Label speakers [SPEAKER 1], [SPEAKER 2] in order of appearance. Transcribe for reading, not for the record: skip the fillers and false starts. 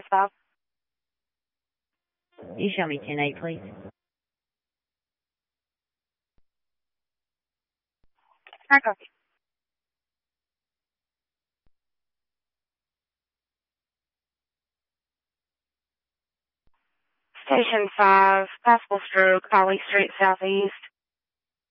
[SPEAKER 1] 5.
[SPEAKER 2] You show me 10-8, please.
[SPEAKER 1] I copy. Station 5, possible stroke, Holly Street Southeast.